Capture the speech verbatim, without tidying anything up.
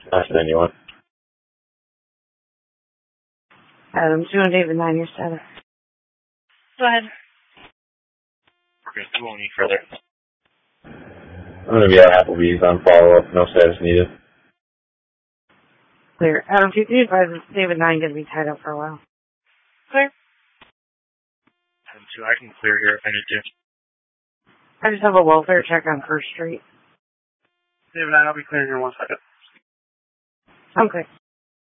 Last anyone. Adam, two and David nine, your status. Go ahead. Okay, we won't need further. I'm gonna be at Applebee's on follow-up. No status needed. Clear. Adam, two, can you advise us David nine going to be tied up for a while? Clear. Adam two, I can clear here if I need to. I just have a welfare check on First Street. David nine, I'll be clearing here in one second. Okay.